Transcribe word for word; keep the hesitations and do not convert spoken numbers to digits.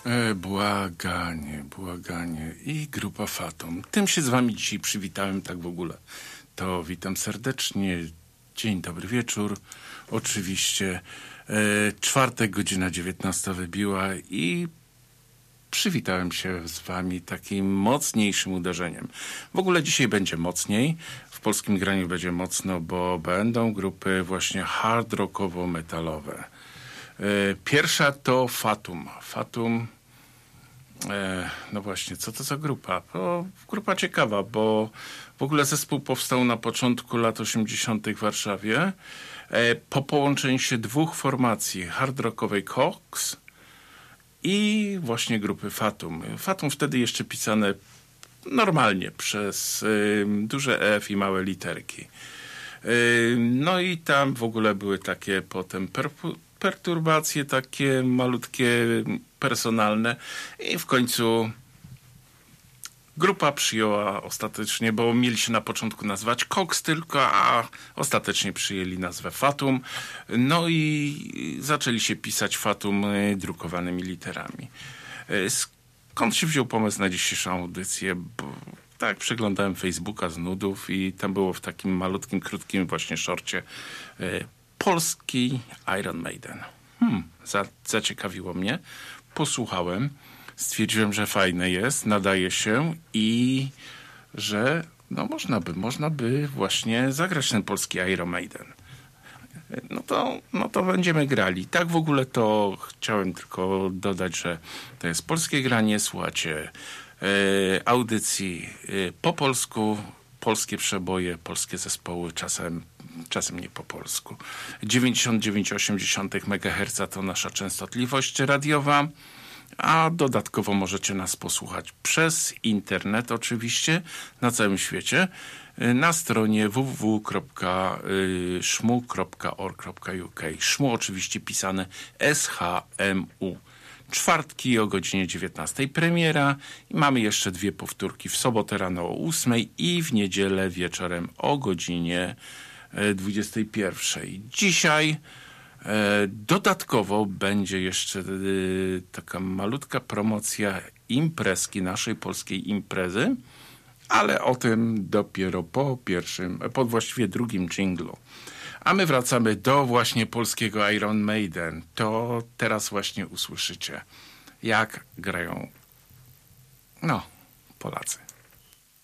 E, błaganie, błaganie. I grupa Fatum. Tym się z wami dzisiaj przywitałem tak w ogóle. To witam serdecznie. Dzień dobry wieczór. Oczywiście e, czwartek, godzina dziewiętnasta wybiła i przywitałem się z wami takim mocniejszym uderzeniem. W ogóle dzisiaj będzie mocniej. W polskim graniu będzie mocno, bo będą grupy właśnie hard rockowo-metalowe. Pierwsza to Fatum. Fatum, e, no właśnie, co to za grupa? To grupa ciekawa, bo w ogóle zespół powstał na początku lat osiemdziesiątych w Warszawie e, po połączeniu się dwóch formacji, hard rockowej Cox i właśnie grupy Fatum. Fatum wtedy jeszcze pisane normalnie przez y, duże F i małe literki. Y, no i tam w ogóle były takie potem perpu- perturbacje takie malutkie, personalne i w końcu grupa przyjęła ostatecznie, bo mieli się na początku nazywać Cox tylko, a ostatecznie przyjęli nazwę Fatum. No i zaczęli się pisać Fatum drukowanymi literami. Skąd się wziął pomysł na dzisiejszą audycję? Bo tak, przeglądałem Facebooka z nudów i tam było w takim malutkim, krótkim właśnie szorcie polski Iron Maiden. Hmm, za, zaciekawiło mnie. Posłuchałem. Stwierdziłem, że fajne jest, nadaje się i że no można by, można by właśnie zagrać ten polski Iron Maiden. No to, no to będziemy grali. Tak w ogóle to chciałem tylko dodać, że to jest polskie granie. Słuchacie e, audycji e, po polsku, polskie przeboje, polskie zespoły, czasem, czasem nie po polsku. dziewięćdziesiąt dziewięć przecinek osiem megaherca to nasza częstotliwość radiowa, a dodatkowo możecie nas posłuchać przez internet oczywiście na całym świecie na stronie w w w kropka szmu kropka org kropka u k. Szmu oczywiście pisane S H M U. Czwartki o godzinie dziewiętnastej premiera i mamy jeszcze dwie powtórki w sobotę rano o ósmej i w niedzielę wieczorem o godzinie dwudziestej pierwszej. Dzisiaj e, dodatkowo będzie jeszcze e, taka malutka promocja imprezki, naszej polskiej imprezy, ale o tym dopiero po pierwszym, po właściwie drugim dżinglu. A my wracamy do właśnie polskiego Iron Maiden. To teraz właśnie usłyszycie, jak grają, no, Polacy.